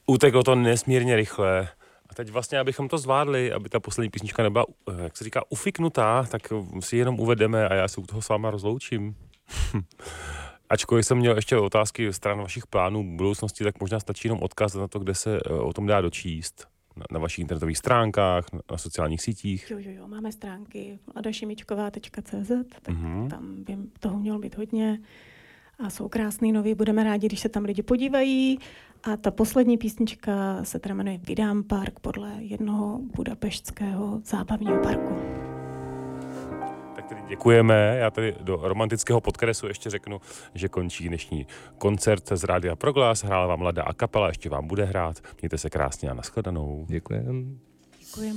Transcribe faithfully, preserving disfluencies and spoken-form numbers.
Uteklo to nesmírně rychle. A teď vlastně, abychom to zvládli, aby ta poslední písnička nebyla, jak se říká, ufiknutá, tak si jenom uvedeme a já se u toho s váma rozloučím. Ačkoliv jsem měl ještě otázky stran vašich plánů budoucnosti, tak možná stačí jenom odkaz na to, kde se o tom dá dočíst. Na, na vašich internetových stránkách, na, na sociálních sítích. Jo, jo, jo, máme stránky adašimičková tečka cé zet, tak mm-hmm. tam by toho mělo být hodně. A jsou krásný nový, budeme rádi, když se tam lidi podívají. A ta poslední písnička se teda jmenuje Vidám park podle jednoho budapeštského zábavního parku. Tak tedy děkujeme. Já tady do romantického podkresu ještě řeknu, že končí dnešní koncert z Rádia Proglas. Hrála vám Lada a kapela, ještě vám bude hrát. Mějte se krásně a nashledanou. Děkujeme.